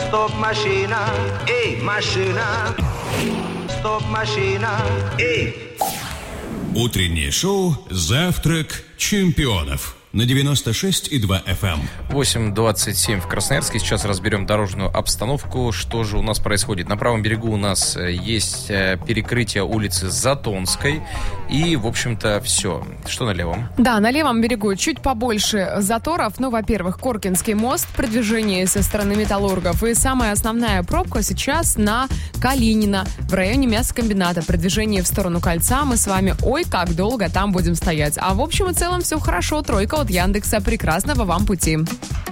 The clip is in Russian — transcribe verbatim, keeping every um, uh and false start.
Стоп-машина, эй, машина. Стоп-машина, эй. Утреннее шоу «Завтрак чемпионов» на девяносто шесть и два эф эм. восемь двадцать семь в Красноярске. Сейчас разберем дорожную обстановку. Что же у нас происходит? На правом берегу у нас есть перекрытие улицы Затонской. И, в общем-то, все. Что на левом? Да, на левом берегу чуть побольше заторов. Ну, во-первых, Коркинский мост, продвижение со стороны Металлургов. И самая основная пробка сейчас на Калинина, в районе мясокомбината. Продвижение в сторону Кольца. Мы с вами, ой, как долго там будем стоять. А в общем и целом все хорошо. Тройка от Яндекса. Прекрасного вам пути.